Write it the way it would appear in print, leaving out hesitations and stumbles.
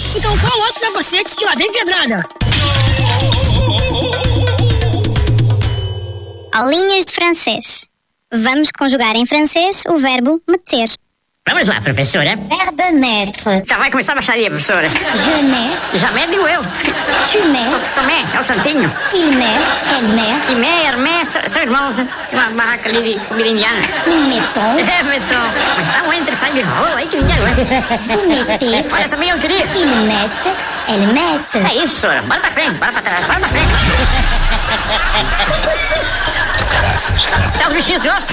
Então qual outro capacete que lá vem pedrada? Aulinhas de francês. Vamos conjugar em francês o verbo meter. Vamos lá, professora. Verbe mettre. Já vai começar a baixaria, professora. Je mets. Jamais digo eu. Tu mets. Tomé, é o santinho. Il met. Elle met. Imé e Hermé são irmãos, né? Tem uma barraca ali de comida indiana. Nous mettons. É, Meton. Mas tá um entre sai de rolo aí que ninguém aguenta. Vous mettez. Olha, também eu queria. Il mette. Elle mette. É isso, professora. Bora pra frente, bora pra trás, bora pra frente. Do caraças. Até os bichinhos gostam.